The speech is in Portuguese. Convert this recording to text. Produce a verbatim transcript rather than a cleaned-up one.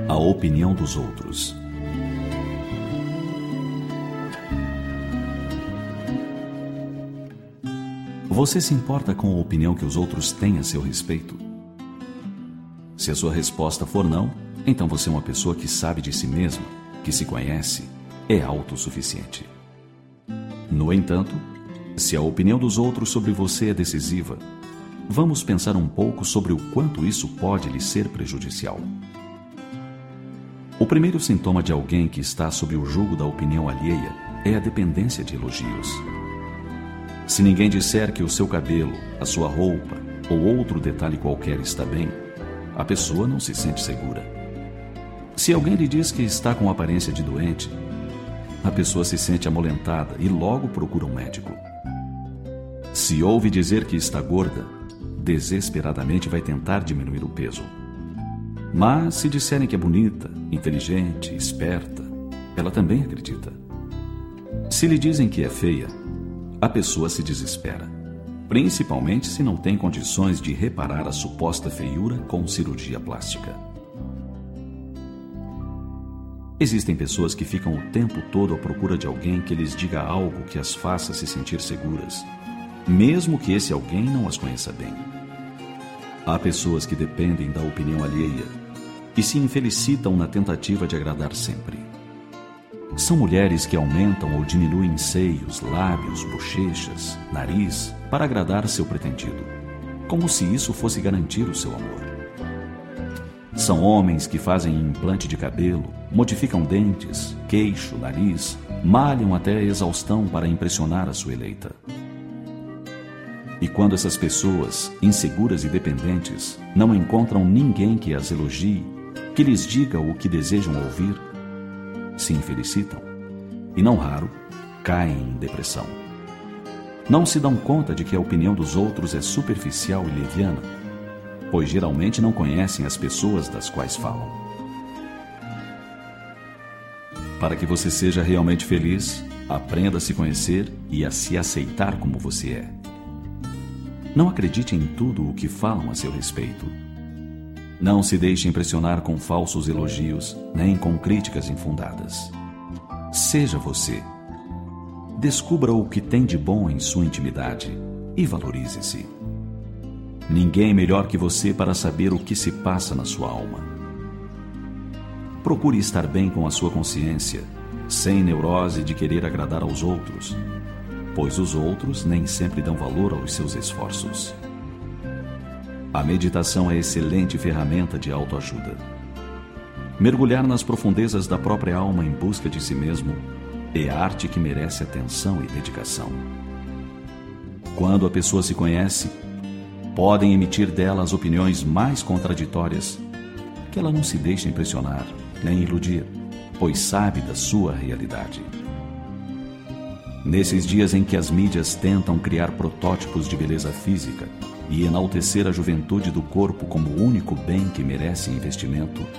A opinião dos outros. Você se importa com a opinião que os outros têm a seu respeito? Se a sua resposta for não, então você é uma pessoa que sabe de si mesma, que se conhece, é autossuficiente. No entanto, se a opinião dos outros sobre você é decisiva, vamos pensar um pouco sobre o quanto isso pode lhe ser prejudicial. O primeiro sintoma de alguém que está sob o jugo da opinião alheia é a dependência de elogios. Se ninguém disser que o seu cabelo, a sua roupa ou outro detalhe qualquer está bem, a pessoa não se sente segura. Se alguém lhe diz que está com aparência de doente, a pessoa se sente amolentada e logo procura um médico. Se ouve dizer que está gorda, desesperadamente vai tentar diminuir o peso. Mas se disserem que é bonita, inteligente, esperta, ela também acredita. Se lhe dizem que é feia, a pessoa se desespera, principalmente se não tem condições de reparar a suposta feiura com cirurgia plástica. Existem pessoas que ficam o tempo todo à procura de alguém que lhes diga algo que as faça se sentir seguras, mesmo que esse alguém não as conheça bem. Há pessoas que dependem da opinião alheia e se infelicitam na tentativa de agradar sempre. São mulheres que aumentam ou diminuem seios, lábios, bochechas, nariz para agradar seu pretendido, como se isso fosse garantir o seu amor. São homens que fazem implante de cabelo, modificam dentes, queixo, nariz, malham até a exaustão para impressionar a sua eleita. E quando essas pessoas, inseguras e dependentes, não encontram ninguém que as elogie, que lhes diga o que desejam ouvir, se infelicitam e, não raro, caem em depressão. Não se dão conta de que a opinião dos outros é superficial e leviana, pois geralmente não conhecem as pessoas das quais falam. Para que você seja realmente feliz, aprenda a se conhecer e a se aceitar como você é. Não acredite em tudo o que falam a seu respeito. Não se deixe impressionar com falsos elogios, nem com críticas infundadas. Seja você. Descubra o que tem de bom em sua intimidade e valorize-se. Ninguém é melhor que você para saber o que se passa na sua alma. Procure estar bem com a sua consciência, sem neurose de querer agradar aos outros, pois os outros nem sempre dão valor aos seus esforços. A meditação é excelente ferramenta de autoajuda. Mergulhar nas profundezas da própria alma em busca de si mesmo é arte que merece atenção e dedicação. Quando a pessoa se conhece, podem emitir dela as opiniões mais contraditórias, que ela não se deixa impressionar nem iludir, pois sabe da sua realidade. Nesses dias em que as mídias tentam criar protótipos de beleza física e enaltecer a juventude do corpo como o único bem que merece investimento,